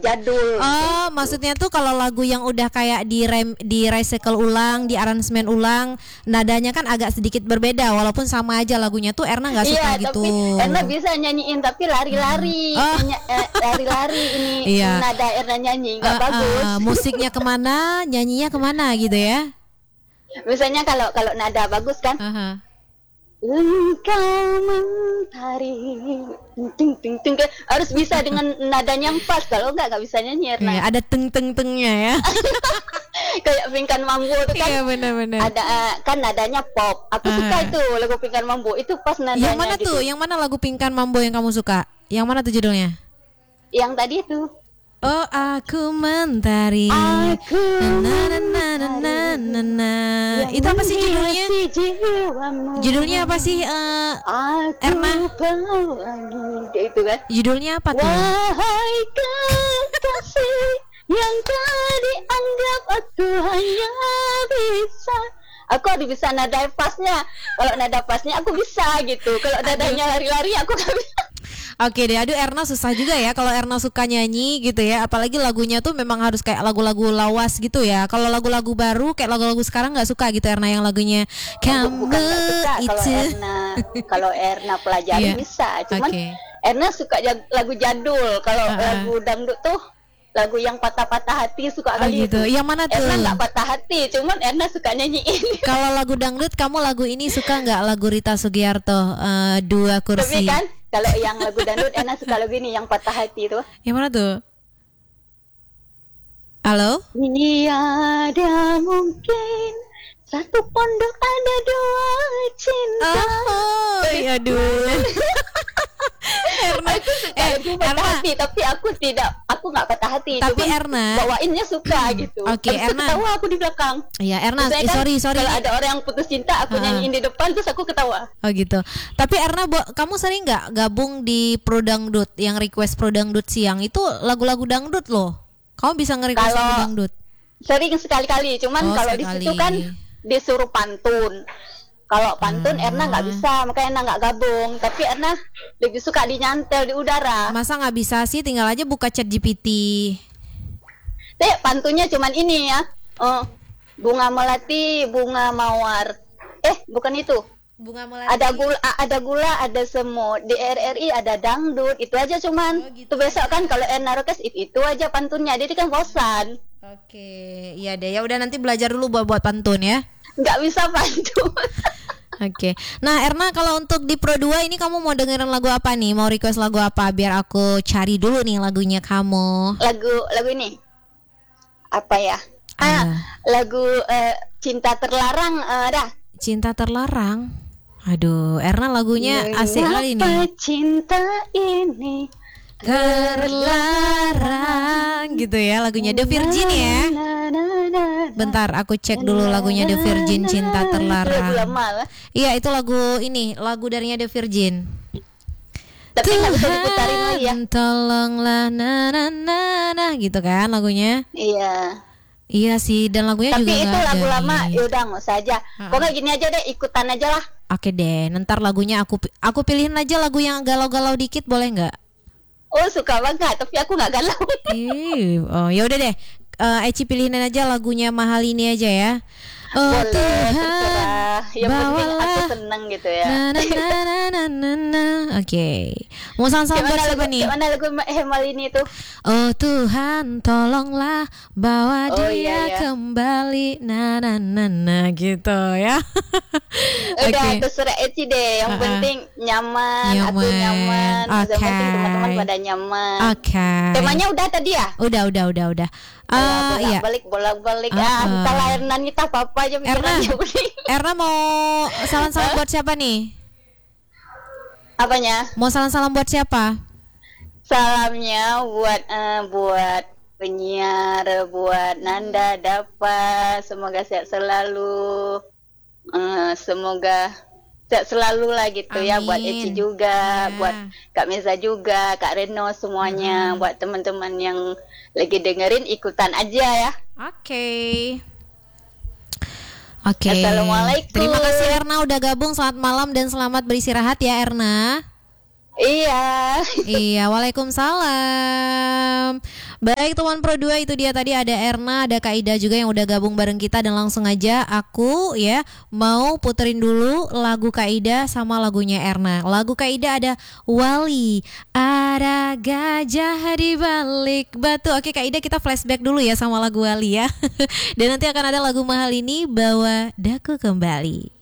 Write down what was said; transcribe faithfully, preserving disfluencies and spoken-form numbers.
jadul. Oh, gitu. Maksudnya tuh kalau lagu yang udah kayak di rem, di recycle ulang, di aransemen ulang, nadanya kan agak sedikit berbeda walaupun sama aja lagunya tuh Erna nggak suka iya, gitu. Tapi Erna bisa nyanyiin tapi lari-lari, oh. Ny- eh, lari-lari ini iya. nada Erna nyanyi nggak uh, bagus. Uh, musiknya kemana, nyanyinya kemana gitu ya? Misalnya kalau kalau nada bagus kan. Uh-huh. Engkau mentari ting ting ting harus bisa dengan nadanya yang pas, kalau enggak enggak bisa nyanyi Erna. Iya, ada teng teng tengnya ya. Kayak Pinkan Mambo itu kan. Iya, benar-benar. Ada kan nadanya pop. Aku uh. suka itu lagu Pinkan Mambo itu pas nadanya. Yang mana gitu. tuh? Yang mana lagu Pinkan Mambo yang kamu suka? Yang mana tuh judulnya? Yang tadi itu. Oh, aku mentari. Aku na na na na na na na. Itu apa sih judulnya? Judulnya apa sih, uh, Erna? Itu kan. Judulnya apa tuh? Wahai kekasih yang tadi anggap aku hanya bisa. Aku harus bisa nada pasnya. Kalau nada pasnya aku bisa gitu. Kalau nadanya lari-lari aku gak bisa. Oke deh, aduh Erna susah juga ya kalau Erna suka nyanyi gitu ya. Apalagi lagunya tuh memang harus kayak lagu-lagu lawas gitu ya. Kalau lagu-lagu baru kayak lagu-lagu sekarang nggak suka gitu Erna yang lagunya kamu itu. Kalau Erna kalau Erna pelajari yeah. bisa. Cuman okay. Erna suka jad, lagu jadul. Kalau uh-uh. lagu dangdut tuh lagu yang patah-patah hati suka oh, kali gitu. itu. Yang mana tuh? Erna nggak patah hati, cuman Erna suka nyanyiin. Kalau lagu dangdut kamu lagu ini suka nggak, lagu Rita Sugiarto uh, Dua Kursi? Tapi kan kalau yang lagu dangdut Erna suka lagu ini yang patah hati itu. Yang mana tuh? Halo? Tiada mungkin satu pondok ada dua cinta. Oh, iya aduh. Erna, aku suka eh, lagu patah Erna. hati, tapi aku tidak, aku nggak patah hati. Tapi cuman Erna bawainnya suka gitu. Oke, okay, Erna. Ketawa aku di belakang. Iya, Erna. Eh, kan, sorry, sorry. Kalau ada orang yang putus cinta, aku uh-huh. nyanyiin di depan, terus aku ketawa. Oh gitu. Tapi Erna, bo- kamu sering nggak gabung di Pro Dangdut, yang request Pro Dangdut siang itu lagu-lagu dangdut loh. Kamu bisa nge-request lagu dangdut? Sering sekali-kali, cuman oh, kalau di situ kan disuruh pantun. Kalau pantun hmm. Erna nggak bisa, makanya Erna nggak gabung. Tapi Erna lebih suka dinyantel di udara. Masa nggak bisa sih? Tinggal aja buka Chat G P T. Deh, pantunnya cuman ini ya. Oh, bunga melati, bunga mawar. Eh, bukan itu. Bunga melati. Ada gula, ada gula, ada semut. Di R R I ada dangdut. Itu aja cuman. Oh, gitu. Tuh besok kan kalau Erna request itu, itu aja pantunnya. Jadi kan bosan. Oke, iya deh. Ya udah nanti belajar dulu buat buat pantun ya. Nggak bisa pantun. Oke. Okay. Nah, Erna, kalau untuk di Pro dua ini kamu mau dengerin lagu apa nih? Mau request lagu apa? Biar aku cari dulu nih lagunya kamu. Lagu lagu ini. Apa ya? Ah, ah lagu uh, Cinta Terlarang uh, dah. Cinta Terlarang. Aduh, Erna lagunya asik kali nih. Apa cinta ini terlarang gitu ya, lagunya The Virgin ya. Bentar, aku cek dulu lagunya The Virgin, Cinta Terlarang. Iya, itu lagu ini, lagu darinya The Virgin. Tapi nggak bisa diputarin lagi ya. Tolonglah na na na na gitu kan lagunya. Iya. Iya sih, dan lagunya tapi juga itu lagu ada, lama, nih. Yaudah nggak usah aja. Uh-uh. Pokoknya gini aja deh, ikutan aja lah. Oke deh, ntar lagunya aku aku pilihin aja lagu yang galau-galau dikit, boleh nggak? Oh, suka banget, tapi aku nggak galau. Ih, oh ya udah deh. Uh, Eci pilihin aja lagunya Mahal ini aja ya. Oh boleh, Tuhan, yang penting aku seneng gitu ya. Na, na, na, na, na, na, na. Oke, okay. Mau salam-salam buat siapa nih? Gimana lagu Mahal ini tuh? Oh Tuhan, tolonglah bawa oh, dia iya, iya. kembali, na na na na gitu ya. Udah, okay. terserah Eci deh. Yang uh-uh. penting nyaman, nyaman, aku nyaman. Okay. Yang penting teman-teman pada nyaman. Oke. Okay. Temanya udah tadi ya? Udah, udah, udah, udah. Uh, bolak iya. balik bolak balik uh, ah uh. entahlah Erna kita apa apa aja Erna Erna mau salam-salam buat siapa nih? Apanya? Mau salam-salam buat siapa? Salamnya buat uh, buat penyiar, buat Nanda Dapa, semoga sehat selalu, uh, semoga sehat selalu lah gitu. Amin. Ya buat Eci juga, yeah. Buat Kak Meza juga, Kak Reno semuanya, hmm. buat teman-teman yang lagi dengerin ikutan aja ya. Oke. Okay. Oke. Okay. Assalamualaikum. Terima kasih Erna udah gabung. Selamat malam dan selamat beristirahat ya Erna. Iya. Iya, waalaikumsalam. Baik teman Pro dua, itu dia tadi ada Erna, ada Kak Ida juga yang udah gabung bareng kita. Dan langsung aja aku ya mau puterin dulu lagu Kak Ida sama lagunya Erna. Lagu Kak Ida ada Wali, ada gajah di balik batu. Oke Kak Ida, kita flashback dulu ya sama lagu Wali ya. Dan nanti akan ada lagu mahal ini, Bawa Daku Kembali.